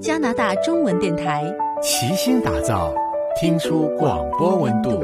加拿大中文电台， 齐心打造听出广播温度。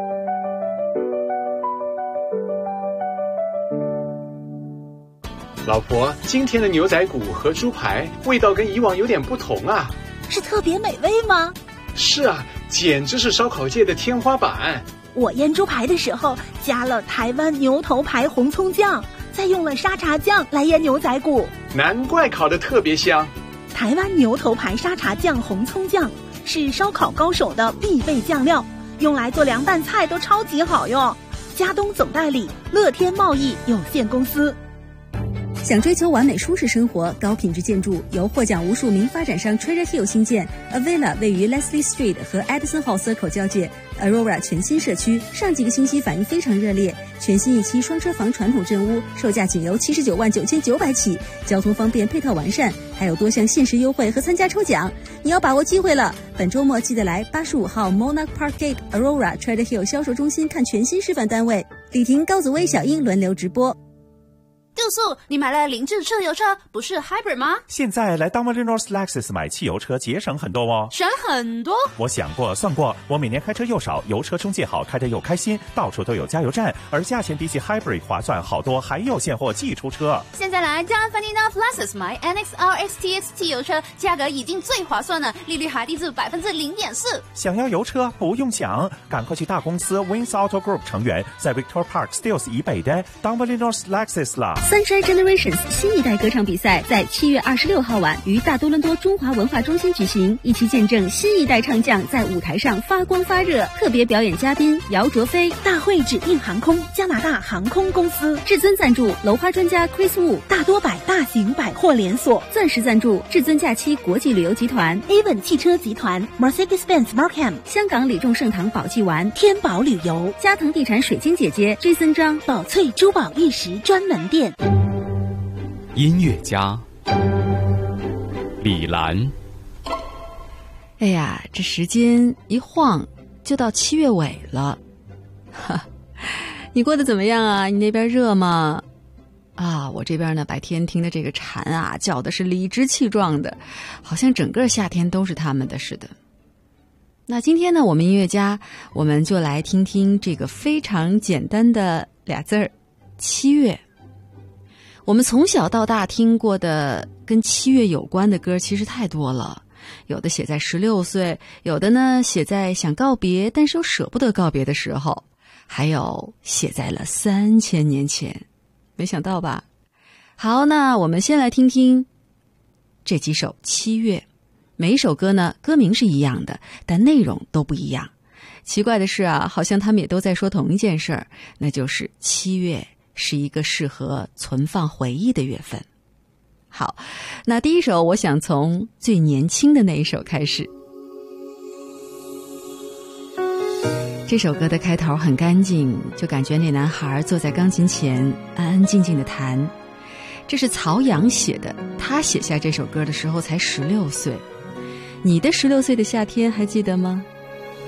老婆，今天的牛仔骨和猪排味道跟以往有点不同啊。 是特别美味吗？ 是啊，简直是烧烤界的天花板。 我腌猪排的时候加了台湾牛头牌红葱酱，再用了沙茶酱来腌牛仔骨， 难怪烤得特别香。 台湾牛头牌沙茶酱红葱酱是烧烤高手的必备酱料，用来做凉拌菜都超级好用。嘉东总代理乐天贸易有限公司。 想追求完美舒适生活，高品质建筑由获奖无数名发展商 Treasure Hill 新建 Avila 位于 Leslie Street 和 Edison Hall Circle 交界 Aurora 全新社区，上几个星期反应非常热烈。全新一期双车房传统镇屋，售价仅由79万9900起，交通方便，配套完善，还有多项限时优惠和参加抽奖。你要把握机会了，本周末记得来85号 Monarch Park Gate Aurora Treasure Hill 销售中心看全新示范单位，李婷、高子薇、小英轮流直播。 杜素，你买了凌志汽油车，不是 Hybrid 吗？ 现在来 Dominion Lexus 买汽油车节省很多哦。 省很多？ 我想过算过，我每年开车又少，油车中介好，开着又开心，到处都有加油站，而价钱比起 Hybrid 划算好多，还有现货寄出车。 现在来加芬尼纳 Lexus 买 NXR XTX 汽油车，价格已经最划算了，利率还低至 0.4%。 想要油车不用想，赶快去大公司 Wins Auto Group 成员，在 Victor Park Stills 以北的 Dominion Lexus 啦。 Sunshine Generations 新一代歌唱比赛在7月26号晚于大多伦多中华文化中心举行，一起见证新一代唱将在舞台上发光发热。特别表演嘉宾姚卓飞， 大会指定航空加拿大航空公司， 至尊赞助楼花专家 Chris Wu， 大多百大型百货连锁， 钻石赞助至尊假期国际旅游集团 Avon 汽车集团 Mercedes-Benz Markham， 香港李仲盛堂宝记丸， 天宝旅游， 嘉腾地产水晶姐姐 Jason 张， 宝翠珠宝玉石专门店。 音乐家李兰。 哎呀，这时间一晃就到7月尾了，你过得怎么样啊？你那边热吗？啊，我这边呢，白天听的这个蝉啊，叫的是理直气壮的，好像整个夏天都是他们的似的。那今天呢，我们音乐家，我们就来听听这个非常简单的俩字儿，7月。我们从小到大听过的跟7月有关的歌其实太多了，有的写在16岁，有的呢写在想告别但是又舍不得告别的时候，还有写在了3000年前，没想到吧？好，那我们先来听听这几首7月，每一首歌呢歌名是一样的，但内容都不一样。奇怪的是啊，好像他们也都在说同一件事儿，那就是7月是一个适合存放回忆的月份。好，那第一首我想从最年轻的那一首开始。这首歌的开头很干净，就感觉那男孩坐在钢琴前安安静静的弹。这是曹阳写的，他写下这首歌的时候才16岁。你的16岁的夏天还记得吗？